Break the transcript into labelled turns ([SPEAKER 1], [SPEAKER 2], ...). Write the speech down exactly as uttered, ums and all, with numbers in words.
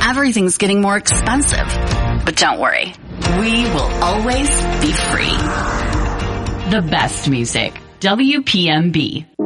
[SPEAKER 1] everything's getting more expensive. But don't worry, we will always be free.
[SPEAKER 2] The best music. W P M B.